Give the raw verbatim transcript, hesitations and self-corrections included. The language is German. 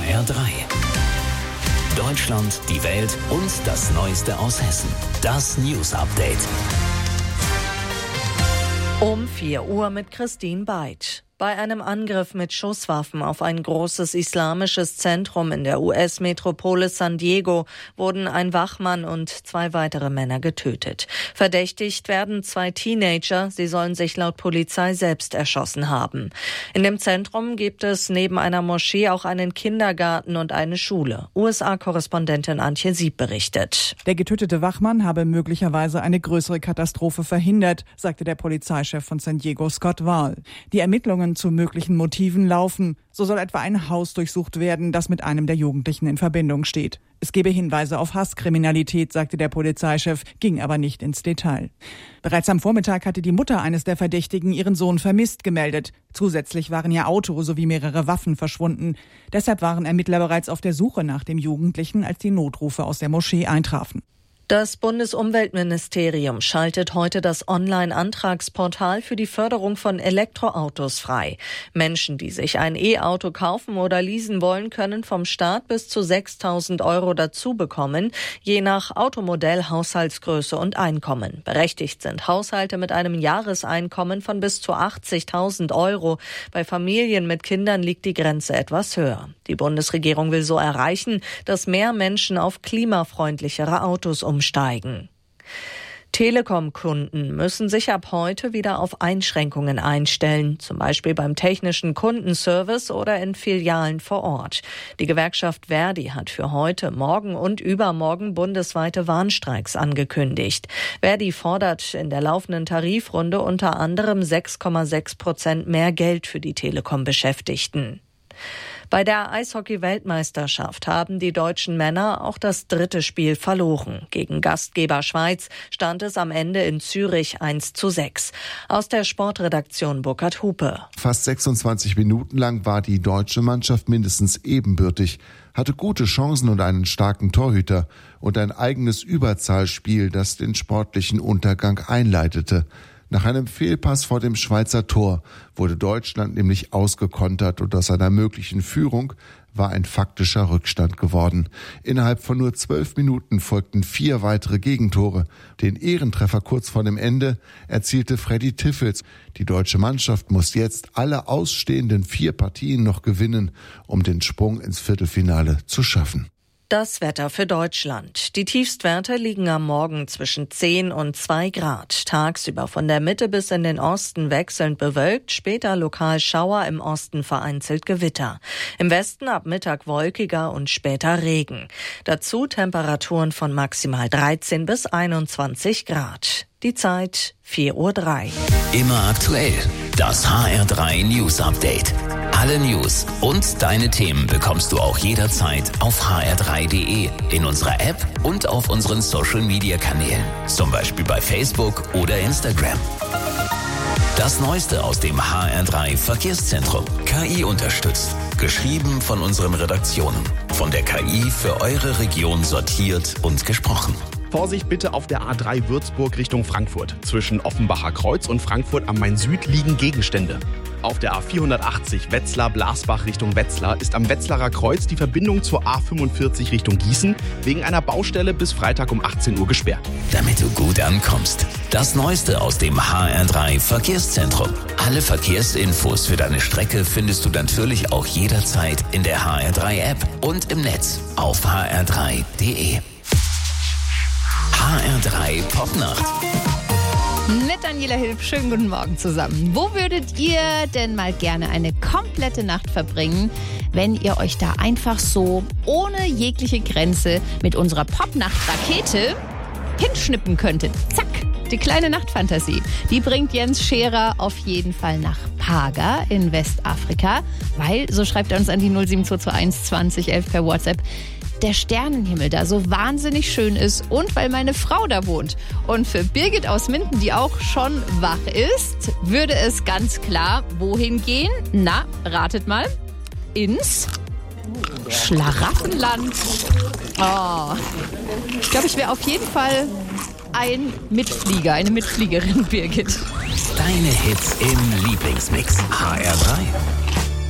H R drei. Deutschland, die Welt und das Neueste aus Hessen. Das News Update. Um vier Uhr mit Christine Beitsch. Bei einem Angriff mit Schusswaffen auf ein großes islamisches Zentrum in der U S-Metropole San Diego wurden ein Wachmann und zwei weitere Männer getötet. Verdächtigt werden zwei Teenager. Sie sollen sich laut Polizei selbst erschossen haben. In dem Zentrum gibt es neben einer Moschee auch einen Kindergarten und eine Schule. U S A-Korrespondentin Antje Sieb berichtet. Der getötete Wachmann habe möglicherweise eine größere Katastrophe verhindert, sagte der Polizeichef von San Diego, Scott Wahl. Die Ermittlungen zu möglichen Motiven laufen. So soll etwa ein Haus durchsucht werden, das mit einem der Jugendlichen in Verbindung steht. Es gebe Hinweise auf Hasskriminalität, sagte der Polizeichef, ging aber nicht ins Detail. Bereits am Vormittag hatte die Mutter eines der Verdächtigen ihren Sohn vermisst gemeldet. Zusätzlich waren ihr Auto sowie mehrere Waffen verschwunden. Deshalb waren Ermittler bereits auf der Suche nach dem Jugendlichen, als die Notrufe aus der Moschee eintrafen. Das Bundesumweltministerium schaltet heute das Online-Antragsportal für die Förderung von Elektroautos frei. Menschen, die sich ein E-Auto kaufen oder leasen wollen, können vom Staat bis zu sechstausend Euro dazu bekommen, je nach Automodell, Haushaltsgröße und Einkommen. Berechtigt sind Haushalte mit einem Jahreseinkommen von bis zu achtzigtausend Euro. Bei Familien mit Kindern liegt die Grenze etwas höher. Die Bundesregierung will so erreichen, dass mehr Menschen auf klimafreundlichere Autos umsteigen. Telekom-Kunden müssen sich ab heute wieder auf Einschränkungen einstellen, zum Beispiel beim technischen Kundenservice oder in Filialen vor Ort. Die Gewerkschaft Verdi hat für heute, morgen und übermorgen bundesweite Warnstreiks angekündigt. Verdi fordert in der laufenden Tarifrunde unter anderem sechs Komma sechs Prozent mehr Geld für die Telekom-Beschäftigten. Bei der Eishockey-Weltmeisterschaft haben die deutschen Männer auch das dritte Spiel verloren. Gegen Gastgeber Schweiz stand es am Ende in Zürich eins zu sechs. Aus der Sportredaktion Burkhard Hupe. Fast sechsundzwanzig Minuten lang war die deutsche Mannschaft mindestens ebenbürtig, hatte gute Chancen und einen starken Torhüter und ein eigenes Überzahlspiel, das den sportlichen Untergang einleitete. Nach einem Fehlpass vor dem Schweizer Tor wurde Deutschland nämlich ausgekontert und aus einer möglichen Führung war ein faktischer Rückstand geworden. Innerhalb von nur zwölf Minuten folgten vier weitere Gegentore. Den Ehrentreffer kurz vor dem Ende erzielte Freddy Tiffels. Die deutsche Mannschaft muss jetzt alle ausstehenden vier Partien noch gewinnen, um den Sprung ins Viertelfinale zu schaffen. Das Wetter für Deutschland. Die Tiefstwerte liegen am Morgen zwischen zehn und zwei Grad. Tagsüber von der Mitte bis in den Osten wechselnd bewölkt, später lokal Schauer, im Osten vereinzelt Gewitter. Im Westen ab Mittag wolkiger und später Regen. Dazu Temperaturen von maximal dreizehn bis einundzwanzig Grad. Die Zeit vier Uhr drei. Immer aktuell. Das H R drei News Update. Alle News und deine Themen bekommst du auch jederzeit auf h r drei punkt d e, in unserer App und auf unseren Social Media Kanälen. Zum Beispiel bei Facebook oder Instagram. Das Neueste aus dem H R drei Verkehrszentrum. K I unterstützt. Geschrieben von unseren Redaktionen. Von der K I für eure Region sortiert und gesprochen. Vorsicht bitte auf der A drei Würzburg Richtung Frankfurt. Zwischen Offenbacher Kreuz und Frankfurt am Main-Süd liegen Gegenstände. Auf der A vierhundertachtzig Wetzlar-Blasbach Richtung Wetzlar ist am Wetzlarer Kreuz die Verbindung zur A fünfundvierzig Richtung Gießen wegen einer Baustelle bis Freitag um achtzehn Uhr gesperrt. Damit du gut ankommst. Das Neueste aus dem H R drei Verkehrszentrum. Alle Verkehrsinfos für deine Strecke findest du natürlich auch jederzeit in der H R drei App und im Netz auf h r drei punkt d e. H R drei Popnacht. Mit Daniela Hilf, schönen guten Morgen zusammen. Wo würdet ihr denn mal gerne eine komplette Nacht verbringen, wenn ihr euch da einfach so ohne jegliche Grenze mit unserer Popnacht-Rakete hinschnippen könntet? Zack, die kleine Nachtfantasie. Die bringt Jens Scherer auf jeden Fall nach Paga in Westafrika, weil, so schreibt er uns an die null sieben zwei zwei eins zwanzig elf per WhatsApp, der Sternenhimmel da so wahnsinnig schön ist und weil meine Frau da wohnt. Und für Birgit aus Minden, die auch schon wach ist, würde es ganz klar wohin gehen? Na, ratet mal. Ins Schlaraffenland. Oh. Ich glaube, ich wäre auf jeden Fall ein Mitflieger, eine Mitfliegerin, Birgit. Deine Hits im Lieblingsmix. H R drei.